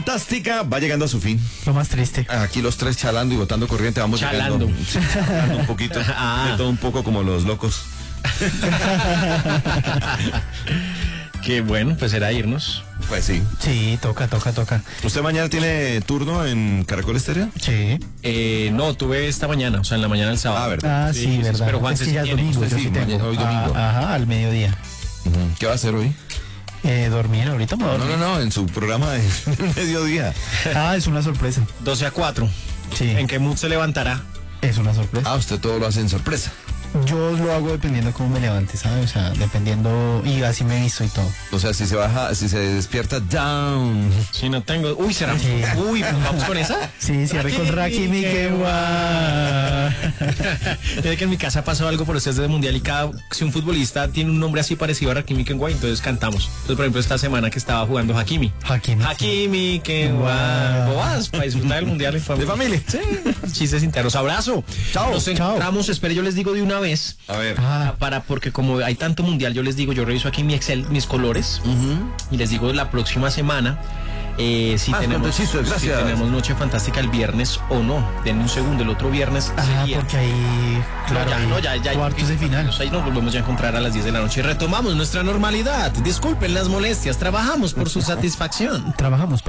Fantástica va llegando a su fin. Lo más triste. Aquí los tres chalando y botando corriente, vamos Chalando. llegando. Sí, chalando un poquito. De todo un poco como los locos. Qué bueno, pues era irnos. Pues sí. Sí, toca. ¿Usted mañana tiene turno en Caracol Estéreo? Sí. No, tuve esta mañana, o sea, en la mañana del sábado. Ah, ¿verdad? Ah, sí, verdad. Pero Juan es que ya es tiene. domingo, Usted yo sí, sí tengo. mañana, hoy domingo. Ajá, al mediodía. ¿Qué va a hacer hoy? Dormir, ahorita me voy a dormir. No, en su programa de mediodía. Ah, es una sorpresa. 12-4. Sí. ¿En qué mood se levantará? Es una sorpresa. Ah, usted todo lo hace en sorpresa. Yo lo hago dependiendo cómo me levante, ¿sabes? O sea, dependiendo, y así me visto y todo. O sea, si se despierta down. Si no tengo. Uy, será. Sí. Uy, ¿vamos con esa? Sí, cierre con Rakimi, qué guay. Desde que en mi casa pasó algo por ustedes del mundial y si un futbolista tiene un nombre así parecido a Hakimi Kenway, entonces cantamos. Entonces, por ejemplo, esta semana que estaba jugando Hakimi. Hakimi Kenway. Boas, para disfrutar del mundial en familia. ¿De familia? Sí. Chistes internos. Abrazo. Chao. Nos encontramos, espero, yo les digo de una vez. A ver. Porque como hay tanto mundial, yo les digo, yo reviso aquí mi Excel, mis colores, y les digo la próxima semana si tenemos Noche Fantástica el viernes o no. Denme un segundo, el otro viernes sería. Porque ahí, claro, ya cuartos de final. Ahí nos volvemos ya a encontrar a las 10 de la noche y retomamos nuestra normalidad. Disculpen las molestias, trabajamos por su satisfacción. Trabajamos